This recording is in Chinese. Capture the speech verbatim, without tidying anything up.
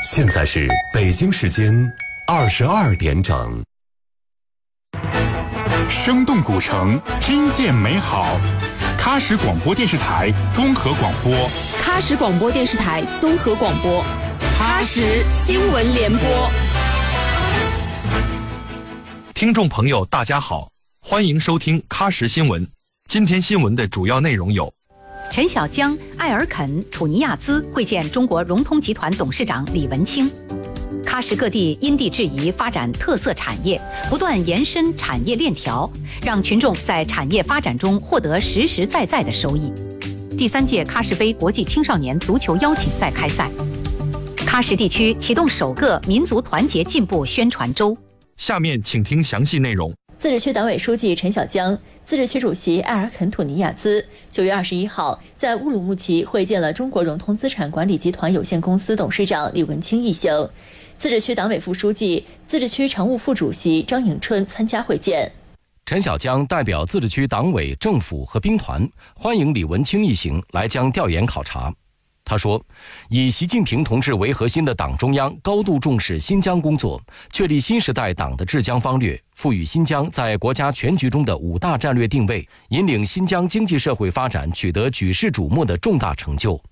现在是北京时间二十二点整。 生动古城，听见美好。喀什广播电视台综合广播， 喀什广播电视台综合广播，喀什新闻联播。 听众朋友，大家好，欢迎收听喀什新闻。今天新闻的主要内容有： 陈小江、艾尔肯、土尼亚兹会见中国融通集团董事长李文清。喀什各地因地制宜发展特色产业，不断延伸产业链条，让群众在产业发展中获得实实在在的收益。第三届喀什杯国际青少年足球邀请赛开赛，喀什地区启动首个民族团结进步宣传周。 下面请听详细内容。 自治区党委书记陈小江、自治区主席艾尔肯土尼亚兹九月二十一号在乌鲁木齐会见了中国融通资产管理集团有限公司董事长李文清一行。自治区党委副书记、自治区常务副主席张迎春参加会见。 陈小江代表自治区党委、政府和兵团欢迎李文清一行来江调研考察。他说，以习近平同志为核心的党中央高度重视新疆工作，确立新时代党的治疆方略，赋予新疆在国家全局中的五大战略定位，引领新疆经济社会发展取得举世瞩目的重大成就。